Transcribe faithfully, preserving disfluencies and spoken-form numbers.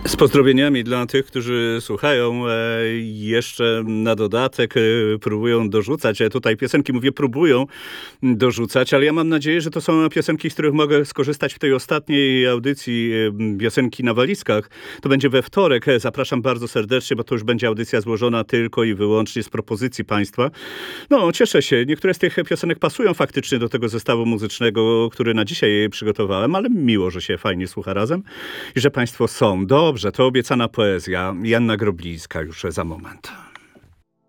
Z pozdrowieniami dla tych, którzy słuchają, e, jeszcze na dodatek e, próbują dorzucać. Ja tutaj piosenki, mówię, próbują dorzucać, ale ja mam nadzieję, że to są piosenki, z których mogę skorzystać w tej ostatniej audycji e, piosenki na walizkach. To będzie we wtorek. E, Zapraszam bardzo serdecznie, bo to już będzie audycja złożona tylko i wyłącznie z propozycji państwa. No, cieszę się. Niektóre z tych piosenek pasują faktycznie do tego zestawu muzycznego, który na dzisiaj przygotowałem, ale miło, że się fajnie słucha razem i że państwo są. Dobrze, to obiecana poezja. Joanna Groblińska już za moment.